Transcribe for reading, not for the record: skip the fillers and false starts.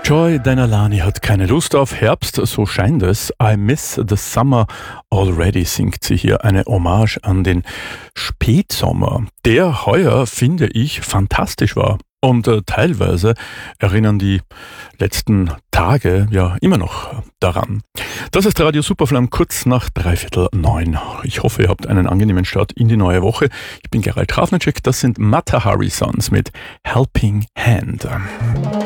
Joy Denalani hat keine Lust auf Herbst, so scheint es. I miss the summer already, singt sie hier, eine Hommage an den Spätsommer, der heuer, finde ich, fantastisch war. Und teilweise erinnern die letzten Tage ja immer noch daran. Das ist Radio Superflam kurz nach 8:45. Ich hoffe, ihr habt einen angenehmen Start in die neue Woche. Ich bin Gerald Trafnicek, das sind Mata Hari Sons mit Helping Hand.